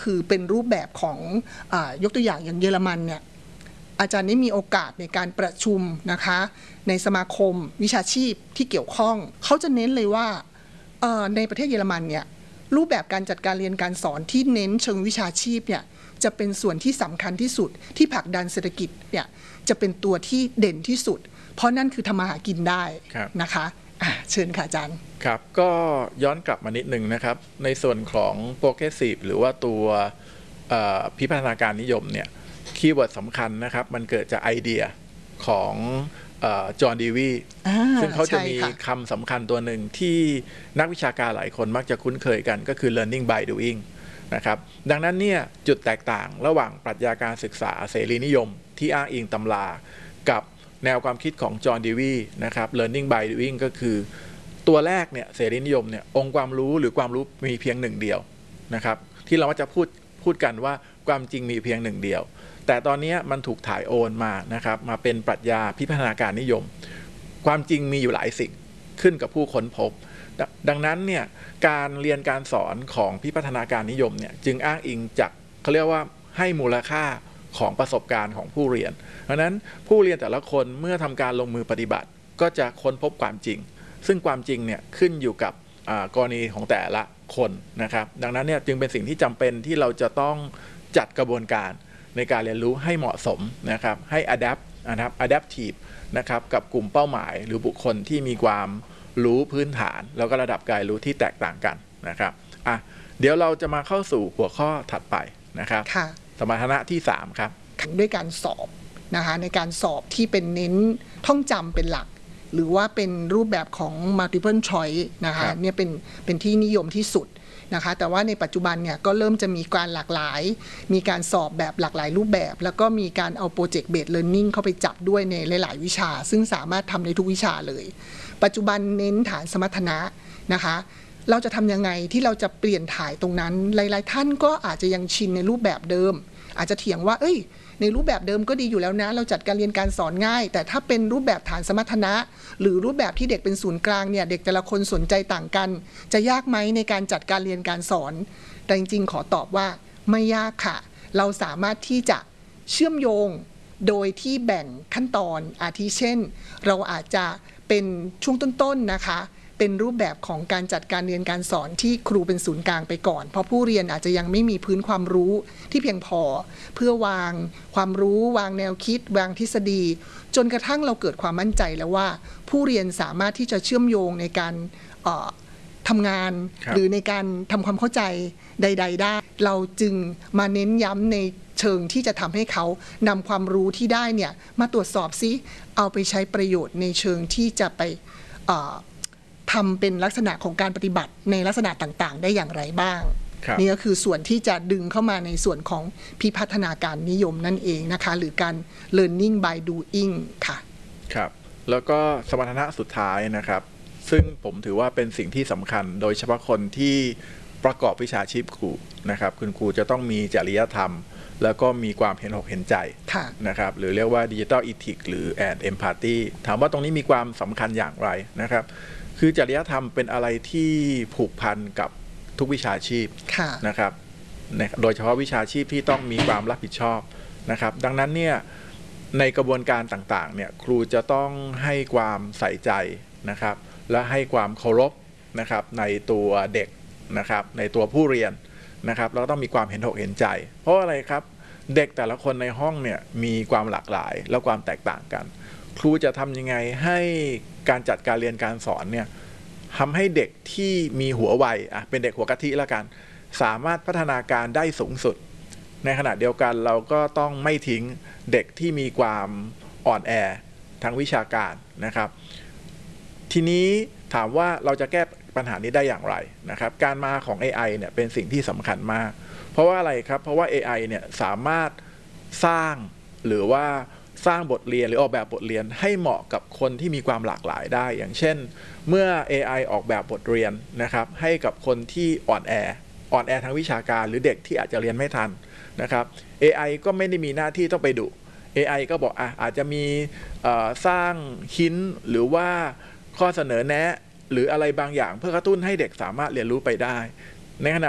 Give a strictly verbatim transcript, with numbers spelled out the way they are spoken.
คือเป็นรูปแบบของอ่ายกตัวอย่างอย่างเยอรมันเนี่ยอาจารย์ได้มีโอกาสในการประชุมนะคะในสมาคมวิชาชีพที่เกี่ยวข้องเขาจะเน้นเลยว่าในประเทศเยอรมันเนี่ยรูปแบบการจัดการเรียนการสอนที่เน้นเชิงวิชาชีพเนี่ยจะเป็นส่วนที่สำคัญที่สุดที่ผลักดันเศรษฐกิจเนี่ยจะเป็นตัวที่เด่นที่สุดเพราะนั่นคือทำมาหากินได้นะคะเชิญค่ะอาจารย์ครับก็ย้อนกลับมานิดนึงนะครับในส่วนของ progressive หรือว่าตัวพิพัฒนาการนิยมเนี่ยคีย์เวิร์ดสำคัญนะครับมันเกิดจากไอเดียของจอห์นดีวีซึ่งเขาจะมีคำสำคัญตัวหนึ่งที่นักวิชาการหลายคนมักจะคุ้นเคยกันก็คือ learning by doing นะครับดังนั้นเนี่ยจุดแตกต่างระหว่างปรัชญาการศึกษาเสรีนิยมที่อ้างอิงตำรากับแนวความคิดของจอห์นดีวีนะครับ learning by doing ก็คือตัวแรกเนี่ยเสรีนิยมเนี่ยองค์ความรู้หรือความรู้มีเพียงหนึ่งเดียวนะครับที่เราจะพูดพูดกันว่าความจริงมีเพียงหนึ่งเดียวแต่ตอนนี้มันถูกถ่ายโอนมานะครับมาเป็นปรัชญาพิพัฒนาการนิยมความจริงมีอยู่หลายสิ่งขึ้นกับผู้ค้นพบดังนั้นเนี่ยการเรียนการสอนของพิพัฒนาการนิยมเนี่ยจึงอ้างอิงจากเขาเรียกว่าให้มูลค่าของประสบการณ์ของผู้เรียนเพราะนั้นผู้เรียนแต่ละคนเมื่อทำการลงมือปฏิบัติก็จะค้นพบความจริงซึ่งความจริงเนี่ยขึ้นอยู่กับกรณีของแต่ละคนนะครับดังนั้นเนี่ยจึงเป็นสิ่งที่จำเป็นที่เราจะต้องจัดกระบวนการในการเรียนรู้ให้เหมาะสมนะครับให้ adapt นะครับ adaptive นะครับกับกลุ่มเป้าหมายหรือบุคคลที่มีความรู้พื้นฐานแล้วก็ระดับการรู้ที่แตกต่างกันนะครับอ่ะเดี๋ยวเราจะมาเข้าสู่หัวข้อถัดไปนะครับสมรรถนะที่สามครับด้วยการสอบนะคะในการสอบที่เป็นเน้นท่องจำเป็นหลักหรือว่าเป็นรูปแบบของ multiple choice นะคะเนี่ยเป็นเป็นที่นิยมที่สุดนะคะแต่ว่าในปัจจุบันเนี่ยก็เริ่มจะมีการหลากหลายมีการสอบแบบหลากหลายรูปแบบแล้วก็มีการเอา project based learning เข้าไปจับด้วยในหลายๆวิชาซึ่งสามารถทำในทุกวิชาเลยปัจจุบันเน้นฐานสมรรถนะนะคะเราจะทำยังไงที่เราจะเปลี่ยนถ่ายตรงนั้นหลายๆท่านก็อาจจะยังชินในรูปแบบเดิมอาจจะเถียงว่าเอ้ยในรูปแบบเดิมก็ดีอยู่แล้วนะเราจัดการเรียนการสอนง่ายแต่ถ้าเป็นรูปแบบฐานสมรรถนะหรือรูปแบบที่เด็กเป็นศูนย์กลางเนี่ยเด็กแต่ละคนสนใจต่างกันจะยากไหมในการจัดการเรียนการสอนแต่จริงๆขอตอบว่าไม่ยากค่ะเราสามารถที่จะเชื่อมโยงโดยที่แบ่งขั้นตอนอาทิเช่นเราอาจจะเป็นช่วงต้นๆนะคะเป็นรูปแบบของการจัดการเรียนการสอนที่ครูเป็นศูนย์กลางไปก่อนเพราะผู้เรียนอาจจะยังไม่มีพื้นความรู้ที่เพียงพอเพื่อวางความรู้วางแนวคิดวางทฤษฎีจนกระทั่งเราเกิดความมั่นใจแล้วว่าผู้เรียนสามารถที่จะเชื่อมโยงในการทำงานหรือในการทำความเข้าใจใดๆได้เราจึงมาเน้นย้ำในเชิงที่จะทำให้เขานำความรู้ที่ได้เนี่ยมาตรวจสอบซิเอาไปใช้ประโยชน์ในเชิงที่จะไปทำเป็นลักษณะของการปฏิบัติในลักษณะต่างๆได้อย่างไรบ้างนี่ก็คือส่วนที่จะดึงเข้ามาในส่วนของพิพัฒนาการนิยมนั่นเองนะคะหรือการ learning by doing ค่ะครับแล้วก็สมรรถนะสุดท้ายนะครับซึ่งผมถือว่าเป็นสิ่งที่สำคัญโดยเฉพาะคนที่ประกอบวิชาชีพครูนะครับคุณครูจะต้องมีจริยธรรมแล้วก็มีความเห็นอกเห็นใจนะครับหรือเรียกว่า digital ethics หรือ and empathy ถามว่าตรงนี้มีความสำคัญอย่างไรนะครับคือจริยธรรมเป็นอะไรที่ผูกพันกับทุกวิชาชีพนะครับโดยเฉพาะวิชาชีพที่ต้องมีความรับผิดชอบนะครับดังนั้นเนี่ยในกระบวนการต่างๆเนี่ยครูจะต้องให้ความใส่ใจนะครับและให้ความเคารพนะครับในตัวเด็กนะครับในตัวผู้เรียนนะครับแล้วต้องมีความเห็นอกเห็นใจเพราะอะไรครับเด็กแต่ละคนในห้องเนี่ยมีความหลากหลายและความแตกต่างกันครูจะทำยังไงให้การจัดการเรียนการสอนเนี่ยทำให้เด็กที่มีหัวไวอ่ะเป็นเด็กหัวกะทิแล้วกันสามารถพัฒนาการได้สูงสุดในขณะเดียวกันเราก็ต้องไม่ทิ้งเด็กที่มีความอ่อนแอทางวิชาการนะครับทีนี้ถามว่าเราจะแก้ปัญหานี้ได้อย่างไรนะครับการมาของ เอ ไอ เนี่ยเป็นสิ่งที่สำคัญมากเพราะว่าอะไรครับเพราะว่า เอ ไอ เนี่ยสามารถสร้างหรือว่าสร้างบทเรียนหรือออกแบบบทเรียนให้เหมาะกับคนที่มีความหลากหลายได้อย่างเช่นเมื่อ เอ ไอ ออกแบบบทเรียนนะครับให้กับคนที่อ่อนแออ่อนแอทางวิชาการหรือเด็กที่อาจจะเรียนไม่ทันนะครับ เอ ไอ ก็ไม่ได้มีหน้าที่ต้องไปดุ เอ ไอ ก็บอกอ่ะอาจจะมีสร้างหินหรือว่าข้อเสนอแนะหรืออะไรบางอย่างเพื่อกระตุ้นให้เด็กสามารถเรียนรู้ไปได้ในขณะ